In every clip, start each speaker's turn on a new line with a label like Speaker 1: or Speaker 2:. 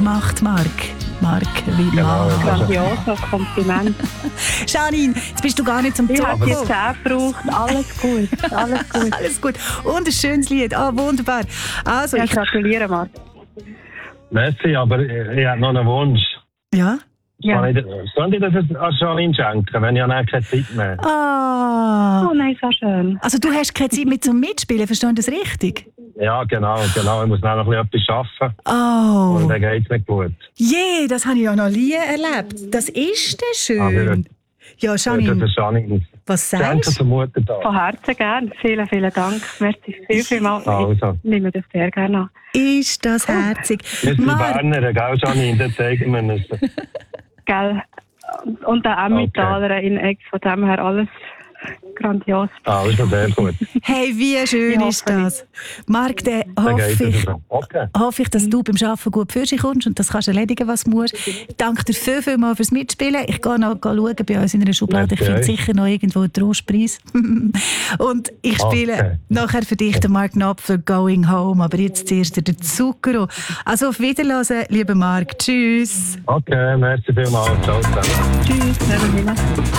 Speaker 1: gemacht, Marc. Marc Wilmar.
Speaker 2: Grandioso, Kompliment.
Speaker 1: Janine, jetzt bist du gar nicht zum
Speaker 2: Ich
Speaker 1: Zug
Speaker 2: habe die
Speaker 1: gekommen.
Speaker 2: 10 gebraucht. Alles gut, alles gut.
Speaker 1: Alles gut. Und ein schönes Lied. Wunderbar. Also,
Speaker 2: Ja,
Speaker 1: ich...
Speaker 2: gratuliere, Marc.
Speaker 3: Merci, aber ich habe noch einen Wunsch.
Speaker 1: Ja?
Speaker 2: Ja.
Speaker 3: Soll ich das an Janine schenken, wenn ich dann keine Zeit mehr habe?
Speaker 1: Ah.
Speaker 2: Oh nein, so schön.
Speaker 1: Also du hast keine Zeit mehr zum Mitspielen, verstehe ich das richtig?
Speaker 3: Ja, genau. Ich muss dann noch ein bisschen etwas arbeiten.
Speaker 1: Oh.
Speaker 3: Und dann geht es nicht gut.
Speaker 1: Je, das habe ich ja noch nie erlebt. Das ist denn schön. Ja,
Speaker 3: Das
Speaker 1: Janine,
Speaker 3: ist Janine.
Speaker 1: was
Speaker 3: Danke
Speaker 1: sagst du?
Speaker 3: zum Muttertag.
Speaker 2: Von Herzen gern. Vielen, vielen Dank. Merci vielmals.
Speaker 3: Also.
Speaker 2: Ich nehme das sehr gerne an.
Speaker 1: Ist das herzig.
Speaker 3: Wir sind
Speaker 1: Marc,
Speaker 3: Berner, gell, Janine? Das zeigen wir uns.
Speaker 2: Gell? Und der Emmentaler in Egg, von dem her alles grandios.
Speaker 3: Also, sehr gut.
Speaker 1: hey, wie schön
Speaker 2: Ich
Speaker 1: ist
Speaker 2: hoffe
Speaker 1: das? Marc, dann
Speaker 3: Dann
Speaker 1: hoffe
Speaker 3: geht es
Speaker 1: ich,
Speaker 3: so. Okay.
Speaker 1: dass du beim Arbeiten gut für dich kommst und das kannst erledigen, was du musst. Ich danke dir viel mal fürs Mitspielen. Ich gehe noch schauen bei uns in einer Schublade. Ich
Speaker 3: Okay.
Speaker 1: finde sicher noch irgendwo einen Trostpreis. Und ich spiele
Speaker 3: Okay.
Speaker 1: nachher für dich den Marc Knopfler «Going Home», aber jetzt zuerst den Zucchero. Also auf Wiederhören, lieber Marc. Tschüss.
Speaker 3: Okay, merci vielmals. Ciao zusammen.
Speaker 2: Tschüss, Herr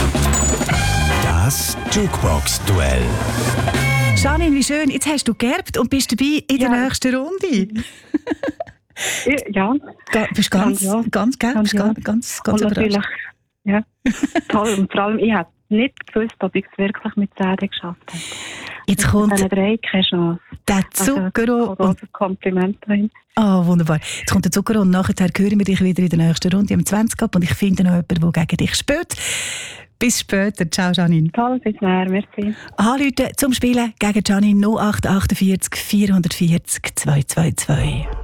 Speaker 4: Das Jukebox-Duell.
Speaker 1: Janine, wie schön. Jetzt hast du geerbt und bist dabei in der
Speaker 2: Ja.
Speaker 1: nächsten Runde.
Speaker 2: Ja,
Speaker 1: Bist ganz,
Speaker 2: Grandios.
Speaker 1: ganz, gell? Bist
Speaker 2: Grandios.
Speaker 1: ganz
Speaker 2: und
Speaker 1: überrascht.
Speaker 2: natürlich, ja, toll. Und vor allem, ich habe nicht gewusst, ob ich es wirklich mit 10 geschafft habe.
Speaker 1: Jetzt kommt
Speaker 2: Mit diesen 3 keine Chance.
Speaker 1: der Zucchero. Und,
Speaker 2: Also, Kompliment drin.
Speaker 1: wunderbar. Jetzt kommt der Zucchero und nachher hören wir dich wieder in der nächsten Runde am 20 ab und ich finde noch jemanden, der gegen dich spielt. Bis später. Ciao, Janine.
Speaker 2: Toll, bis näher, merci.
Speaker 1: Anrufen zum Spielen gegen Janine 0848 440 222.